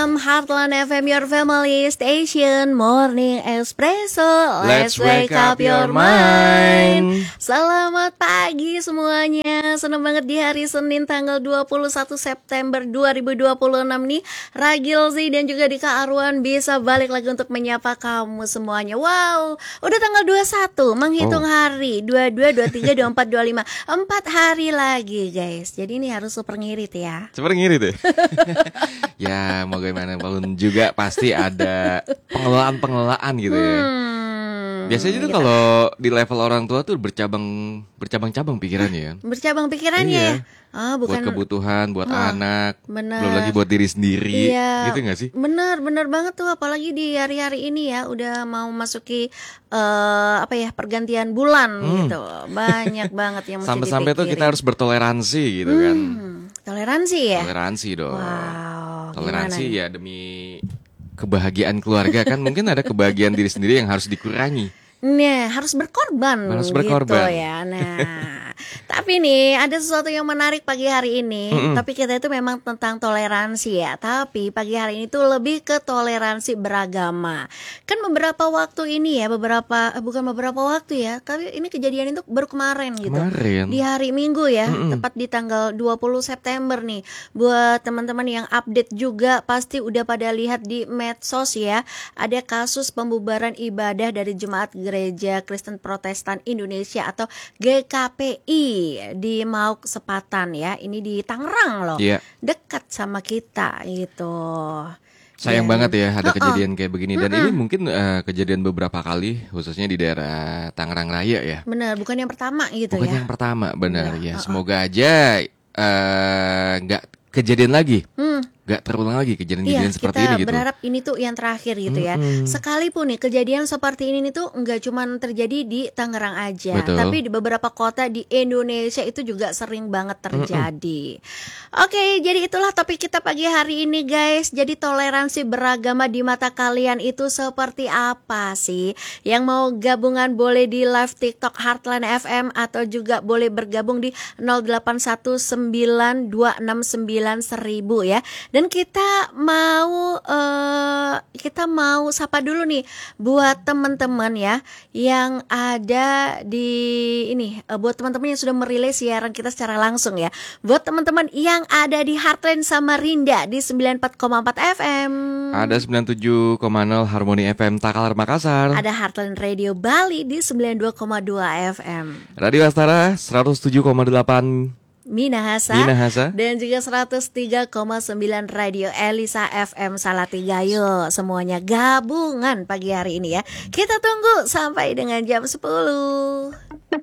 Heartland FM, your family station, Morning Espresso. Let's wake up your mind. Selamat pagi semuanya. Senang banget di hari Senin tanggal 21 September 2026 nih, Ragil Z dan juga Dika Arwan bisa balik lagi untuk menyapa kamu semuanya. Wow, udah tanggal 21, menghitung hari 22, 23, 24, 25, 4 hari lagi guys. Jadi ini harus super ngirit ya. Super ngirit ya. Ya mau gimana pun juga pasti ada pengelolaan gitu ya. Biasanya itu kalau di level orang tua tuh bercabang-cabang pikirannya ya. Bercabang pikirannya. Iya. Bukan buat kebutuhan, buat anak, bener. belum lagi buat diri sendiri, iya, gitu nggak sih? Bener banget tuh, apalagi di hari-hari ini ya, udah mau masuki pergantian bulan gitu, banyak banget yang mesti sampai-sampai tuh kita harus bertoleransi gitu kan. Toleransi ya? Toleransi dong. Wow, toleransi ya demi kebahagiaan keluarga kan, mungkin ada kebahagiaan diri sendiri yang harus dikurangi. Nah, harus berkorban gitu ya. Nah, tapi nih ada sesuatu yang menarik pagi hari ini. Tapi kita itu memang tentang toleransi ya. Tapi pagi hari ini tuh lebih ke toleransi beragama. Kan beberapa waktu ini ya, bukan beberapa waktu ya, tapi ini kejadian itu baru kemarin gitu. Di hari Minggu ya, tepat di tanggal 20 September nih. Buat teman-teman yang update juga pasti udah pada lihat di medsos ya. Ada kasus pembubaran ibadah dari jemaat Gereja Kristen Protestan Indonesia atau GKPI di Mauk Sepatan ya. Ini di Tangerang loh. Dekat sama kita gitu. Sayang banget ya ada kejadian kayak begini. Dan ini mungkin kejadian beberapa kali, khususnya di daerah Tangerang Raya ya. Benar, bukan yang pertama gitu bukan ya. Bukan yang pertama, benar ya. Semoga aja nggak kejadian lagi. Gak terulang lagi kejadian-kejadian seperti ini gitu. Kita berharap ini tuh yang terakhir gitu ya. Sekalipun nih kejadian seperti ini tuh nggak cuma terjadi di Tangerang aja. Betul. Tapi di beberapa kota di Indonesia itu juga sering banget terjadi. Oke, jadi itulah topik kita pagi hari ini guys. Jadi toleransi beragama di mata kalian itu seperti apa sih? Yang mau gabungan boleh di live TikTok Heartland FM atau juga boleh bergabung di 0819269100 ya. Dan kita mau sapa dulu nih buat teman-teman ya yang ada di ini, buat teman-teman yang sudah merilis siaran kita secara langsung ya. Buat teman-teman yang ada di Heartland Samarinda di 94,4 FM. Ada 97,0 Harmoni FM Takalar Makassar. Ada Heartland Radio Bali di 92,2 FM. Radio Astara 107,8 Minahasa dan juga 103,9 Radio Elisa FM Salatiga. Yuk semuanya gabungan pagi hari ini ya. Kita tunggu sampai dengan jam 10.